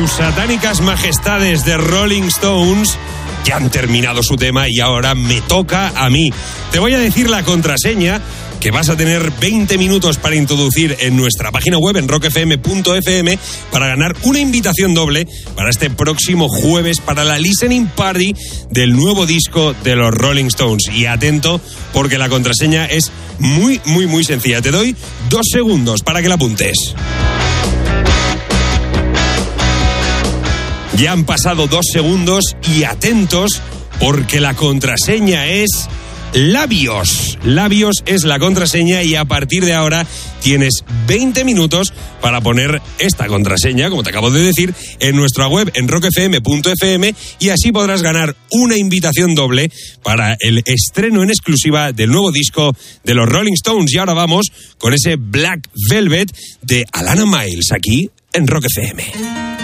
sus satánicas majestades de Rolling Stones ya han terminado su tema y ahora me toca a mí. Te voy a decir la contraseña que vas a tener 20 minutos para introducir en nuestra página web en rockfm.fm para ganar una invitación doble para este próximo jueves para la listening party del nuevo disco de los Rolling Stones. Y atento, porque la contraseña es muy, muy, muy sencilla. Te doy 2 segundos para que la apuntes. Ya han pasado 2 segundos y atentos, porque la contraseña es Labios. Labios es la contraseña y a partir de ahora tienes 20 minutos para poner esta contraseña, como te acabo de decir, en nuestra web en rockfm.fm y así podrás ganar una invitación doble para el estreno en exclusiva del nuevo disco de los Rolling Stones. Y ahora vamos con ese Black Velvet de Alana Miles aquí en Rock FM.